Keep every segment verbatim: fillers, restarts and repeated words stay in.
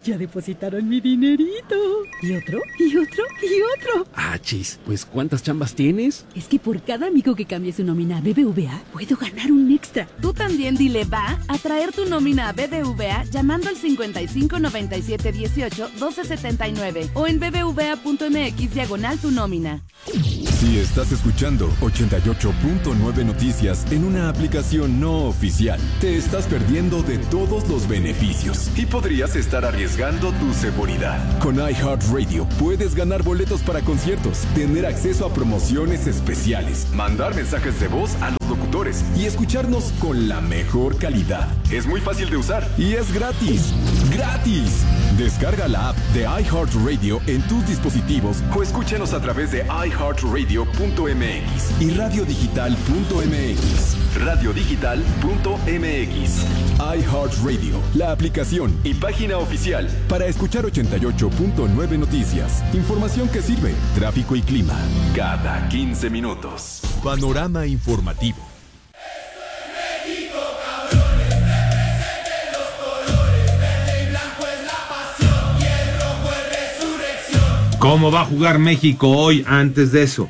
Ya depositaron mi dinerito. Y otro, y otro, y otro. Ah, chis, pues ¿cuántas chambas tienes? Es que por cada amigo que cambie su nómina a B B V A, puedo ganar un extra. Tú también dile va a traer tu nómina a B B V A llamando al cincuenta y cinco noventa y siete dieciocho doce setenta y nueve o en bbva.mx diagonal tu nómina. Si estás escuchando ochenta y ocho punto nueve Noticias en una aplicación no oficial, te estás perdiendo de todos los beneficios y podrías estar arriesgando tu seguridad. Con iHeartRadio puedes ganar boletos para conciertos, tener acceso a promociones especiales, mandar mensajes de voz a los locutores y escucharnos con la mejor calidad. Es muy fácil de usar y es gratis. ¡Gratis! Descarga la app de iHeartRadio en tus dispositivos o escúchanos a través de i heart radio punto m x y radio digital punto m x. radio digital punto m x. iHeartRadio, la aplicación y página oficial para escuchar ochenta y ocho punto nueve Noticias. Información que sirve, tráfico y clima, cada quince minutos. Panorama informativo. ¿Cómo va a jugar México hoy? Antes de eso,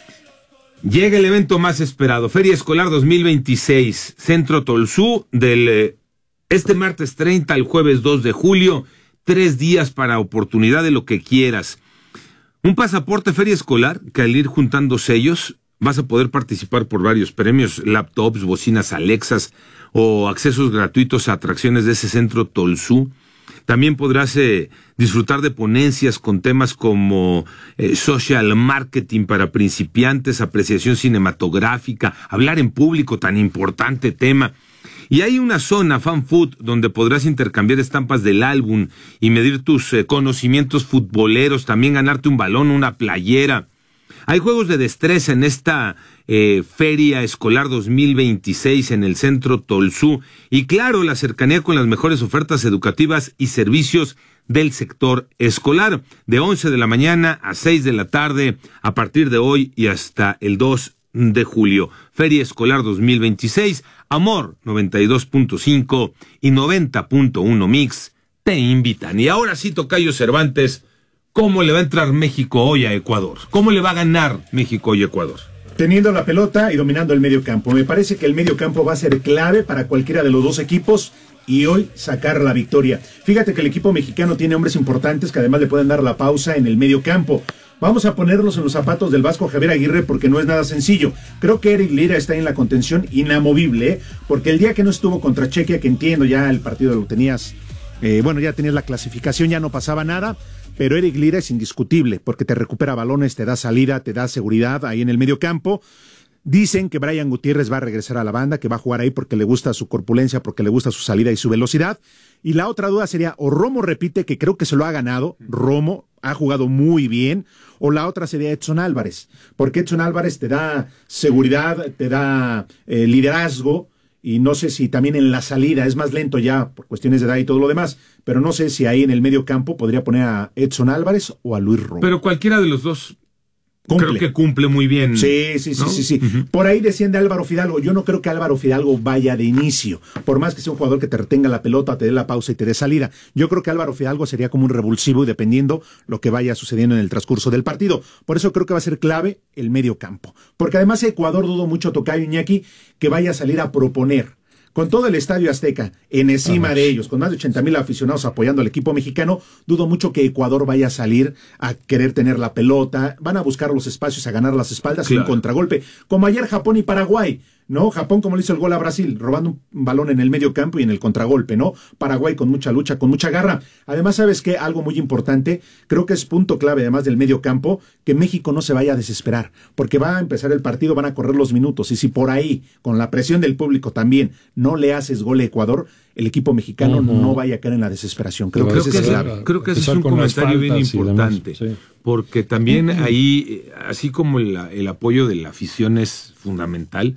llega el evento más esperado, Feria Escolar dos mil veintiséis, Centro Tolsú, del eh, este martes treinta al jueves dos de julio, tres días para oportunidad de lo que quieras. Un pasaporte Feria Escolar, que al ir juntando sellos, vas a poder participar por varios premios, laptops, bocinas Alexas o accesos gratuitos a atracciones de ese Centro Tolsú. También podrás eh, disfrutar de ponencias con temas como eh, social marketing para principiantes, apreciación cinematográfica, hablar en público, tan importante tema. Y hay una zona fan food donde podrás intercambiar estampas del álbum y medir tus eh, conocimientos futboleros, también ganarte un balón, una playera. Hay juegos de destreza en esta eh, Feria Escolar dos mil veintiséis en el Centro Tolsú y claro, la cercanía con las mejores ofertas educativas y servicios del sector escolar, de once de la mañana a seis de la tarde, a partir de hoy y hasta el dos de julio. Feria Escolar dos mil veintiséis, Amor noventa y dos punto cinco y noventa punto uno Mix te invitan. Y ahora sí, tocayo Cervantes, ¿cómo le va a entrar México hoy a Ecuador? ¿Cómo le va a ganar México hoy a Ecuador? Teniendo la pelota y dominando el medio campo. Me parece que el medio campo va a ser clave para cualquiera de los dos equipos y hoy sacar la victoria. Fíjate que el equipo mexicano tiene hombres importantes que además le pueden dar la pausa en el medio campo. Vamos a ponernos en los zapatos del Vasco Javier Aguirre porque no es nada sencillo. Creo que Eric Lira está en la contención inamovible, ¿eh? Porque el día que no estuvo contra Chequia, que entiendo ya el partido lo tenías, eh, bueno, ya tenías la clasificación, ya no pasaba nada. Pero Eric Lira es indiscutible porque te recupera balones, te da salida, te da seguridad ahí en el medio campo. Dicen que Brian Gutiérrez va a regresar a la banda, que va a jugar ahí porque le gusta su corpulencia, porque le gusta su salida y su velocidad. Y la otra duda sería, o Romo repite, que creo que se lo ha ganado, Romo ha jugado muy bien, o la otra sería Edson Álvarez, porque Edson Álvarez te da seguridad, te da eh, liderazgo, y no sé si también en la salida es más lento ya por cuestiones de edad y todo lo demás, pero no sé si ahí en el medio campo podría poner a Edson Álvarez o a Luis Romo. Pero cualquiera de los dos cumple. Creo que cumple muy bien. Sí, sí, sí, ¿no? sí, sí. Uh-huh. Por ahí decían de Álvaro Fidalgo. Yo no creo que Álvaro Fidalgo vaya de inicio, por más que sea un jugador que te retenga la pelota, te dé la pausa y te dé salida. Yo creo que Álvaro Fidalgo sería como un revulsivo y dependiendo lo que vaya sucediendo en el transcurso del partido. Por eso creo que va a ser clave el medio campo. Porque además Ecuador dudo mucho, tocayo Iñaki, que vaya a salir a proponer. Con todo el Estadio Azteca en encima Vamos. de ellos, con más de ochenta mil aficionados apoyando al equipo mexicano, dudo mucho que Ecuador vaya a salir a querer tener la pelota. Van a buscar los espacios, a ganar las espaldas claro. y un contragolpe. Como ayer Japón y Paraguay, ¿no? Japón como le hizo el gol a Brasil, robando un balón en el medio campo y en el contragolpe, ¿no? Paraguay con mucha lucha, con mucha garra. Además, ¿sabes qué? Algo muy importante, creo que es punto clave además del medio campo, que México no se vaya a desesperar, porque va a empezar el partido, van a correr los minutos, y si por ahí, con la presión del público también, no le haces gol a Ecuador, el equipo mexicano uh-huh. no vaya a caer en la desesperación. Creo, creo que, que ese es, clave. Creo que ese es un comentario bien importante, sí. porque también uh-huh. ahí, así como el, el apoyo de la afición es fundamental,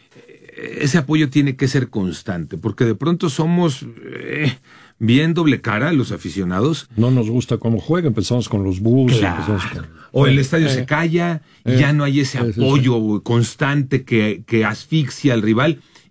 ese apoyo tiene que ser constante, porque de pronto somos eh, bien doble cara los aficionados. No nos gusta cómo juega, empezamos con los bus. Claro. Con... O el estadio eh, se calla, eh, ya no hay ese apoyo eh, constante que, que asfixia al rival.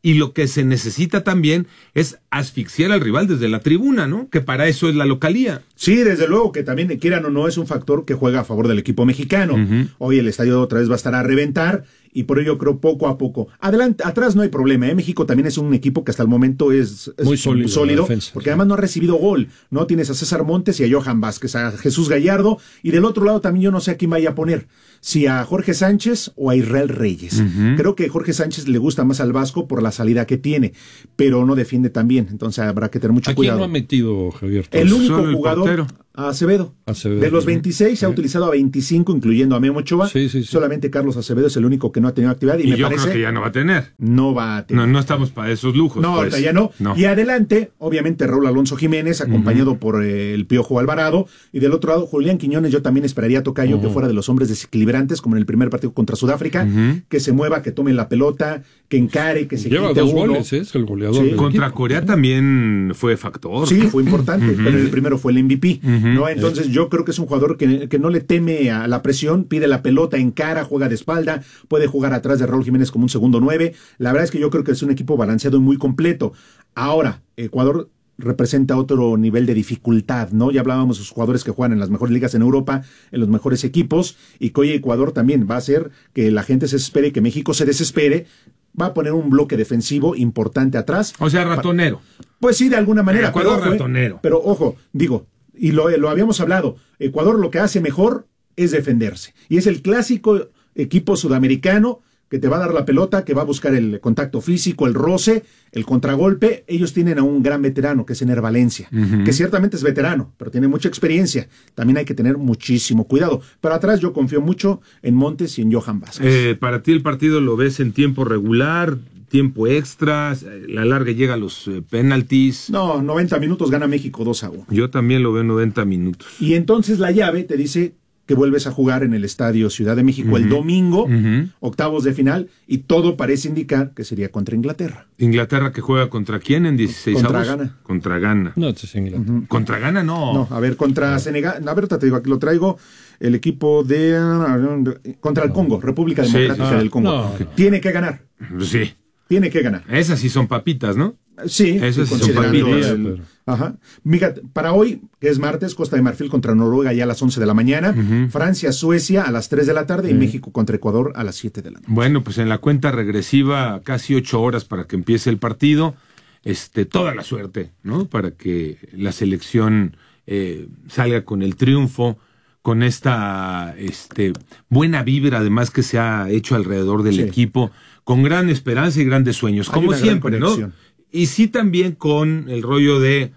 y lo que se necesita también es asfixiar al rival desde la tribuna, ¿no? Que para eso es la localía. Sí, desde luego que también, quieran o no, es un factor que juega a favor del equipo mexicano. Uh-huh. Hoy el estadio otra vez va a estar a reventar y por ello creo poco a poco. Adelante, atrás no hay problema, ¿eh? México también es un equipo que hasta el momento es, es muy sólido, sólido defensa, porque sí. además no ha recibido gol, ¿no? Tienes a César Montes y a Johan Vázquez, a Jesús Gallardo, y del otro lado también yo no sé a quién vaya a poner, si a Jorge Sánchez o a Israel Reyes. Uh-huh. Creo que Jorge Sánchez le gusta más al Vasco por la salida que tiene, pero no defiende tan bien, entonces habrá que tener mucho ¿A cuidado. ¿A quién no ha metido, Javier? El único Solo jugador... el A Acevedo. Acevedo. De los veintiséis se ha utilizado a veinticinco, incluyendo a Memo Ochoa. Sí, sí, sí. Solamente Carlos Acevedo es el único que no ha tenido actividad. Y, y me yo parece creo que ya no va a tener. No va a tener. No, no estamos para esos lujos. No, pues. ahorita ya no. no. Y adelante, obviamente, Raúl Alonso Jiménez, acompañado uh-huh. por eh, el Piojo Alvarado. Y del otro lado, Julián Quiñones. Yo también esperaría a Tocayo uh-huh. que fuera de los hombres desequilibrantes, como en el primer partido contra Sudáfrica. Uh-huh. Que se mueva, que tome la pelota, que encare, que se Lleva quite dos uno. goles, ¿eh? Es el goleador. Sí. Contra equipo. Corea también fue factor. Sí, fue importante, uh-huh. pero el primero fue el M V P. Uh-huh. ¿no? Entonces, yo creo que es un jugador que, que no le teme a la presión, pide la pelota en cara, juega de espalda, puede jugar atrás de Raúl Jiménez como un segundo nueve. La verdad es que yo creo que es un equipo balanceado y muy completo. Ahora, Ecuador representa otro nivel de dificultad, ¿no? Ya hablábamos de sus jugadores que juegan en las mejores ligas en Europa, en los mejores equipos, y que hoy Ecuador también va a hacer que la gente se desespere, que México se desespere, va a poner un bloque defensivo importante atrás. O sea, ratonero. Pues sí, de alguna manera. Ecuador pero, ojo, ratonero. Eh, pero ojo, digo, y lo, lo habíamos hablado, Ecuador lo que hace mejor es defenderse. Y es el clásico equipo sudamericano que te va a dar la pelota, que va a buscar el contacto físico, el roce, el contragolpe. Ellos tienen a un gran veterano, que es Ener Valencia, uh-huh. que ciertamente es veterano, pero tiene mucha experiencia. También hay que tener muchísimo cuidado. Pero atrás yo confío mucho en Montes y en Johan Vázquez. Eh, para ti el partido lo ves en tiempo regular, tiempo extra, la larga llega a los eh, penaltis. No, noventa minutos gana México dos a uno. Yo también lo veo noventa minutos. Y entonces la llave te dice que vuelves a jugar en el Estadio Ciudad de México uh-huh. el domingo, uh-huh. octavos de final, y todo parece indicar que sería contra Inglaterra. ¿Inglaterra que juega contra quién en dieciséis Contra avos? Ghana. Contra Ghana. No, es Inglaterra. Uh-huh. Contra Ghana no. No, a ver, contra no. Senegal, a ver, te digo, aquí lo traigo, el equipo de... Contra el no. Congo, República Democrática sí. ah, del Congo. No. Tiene que ganar. Sí. Tiene que ganar. Esas sí son papitas, ¿no? Sí, esas sí son papitas. El, ajá. Mira, para hoy, que es martes, Costa de Marfil contra Noruega ya a las once de la mañana, uh-huh. Francia, Suecia a las tres de la tarde uh-huh. y México contra Ecuador a las siete de la noche. Bueno, pues en la cuenta regresiva, casi ocho horas para que empiece el partido, este, toda la suerte, ¿no? Para que la selección eh, salga con el triunfo, con esta este, buena vibra, además que se ha hecho alrededor del sí. equipo, con gran esperanza y grandes sueños, Hay como siempre, ¿no? Y sí también con el rollo de,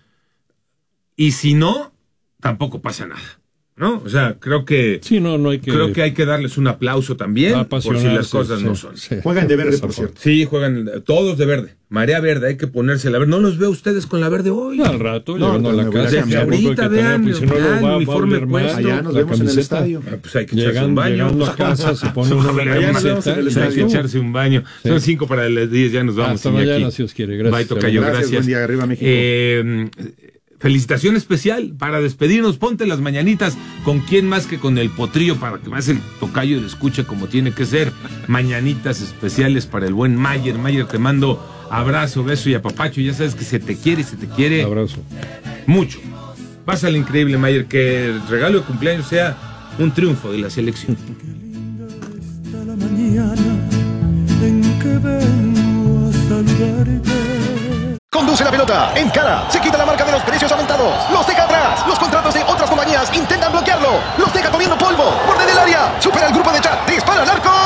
y si no, tampoco pasa nada, ¿no? O sea, creo que sí, no, no hay que, creo que hay que darles un aplauso también, por si las cosas sí, no son. Sí, juegan de verde, por cierto. Sí, juegan todos de verde. Marea verde, hay que ponerse la verde. No los veo ustedes con la verde hoy. No, al rato, no, llegando a la casa. Desde ahorita, vean, pues, si no vean, lo va, uniforme va puesto. Allá nos vemos en el estadio. Ah, pues hay que echarse llegando, un baño. Llegando a casa se pone uno la camiseta. Hay que echarse un baño. Sí. Son cinco para las diez, ya nos vamos. Hasta mañana, si os quiere. Gracias. Bye, Tocayo, gracias. gracias. Buen día, arriba México. Eh, felicitación especial para despedirnos. Ponte las mañanitas. ¿Con quién más que con el potrillo? Para que más el Tocayo lo escuche como tiene que ser. Mañanitas especiales para el buen Mayer. Mayer, te mando abrazo, beso y apapacho. Ya sabes que se te quiere, se te quiere. Abrazo. Mucho. Pásale increíble, Mayer. Que el regalo de cumpleaños sea un triunfo de la selección. Qué linda está la mañana en que vengo a saludarte. Conduce la pelota, encara, se quita la marca de los precios aumentados, los deja atrás, los contratos de otras compañías intentan bloquearlo, los deja comiendo polvo, borde del área, supera el grupo de chat, dispara al arco,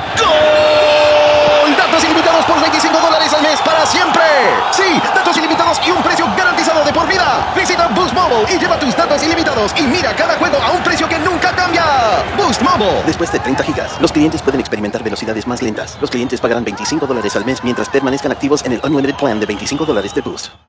¡gol! Datos ilimitados por veinticinco dólares al mes para siempre. Sí, datos ilimitados y un precio garantizado de por vida. Visita Boost Mobile y lleva tus datos ilimitados y mira cada juego a un precio que nunca cambia. Boost Mobile. Después de treinta gigas, los clientes pueden experimentar velocidades más lentas. Los clientes pagarán veinticinco dólares al mes mientras permanezcan activos en el Unlimited Plan de veinticinco dólares de Boost.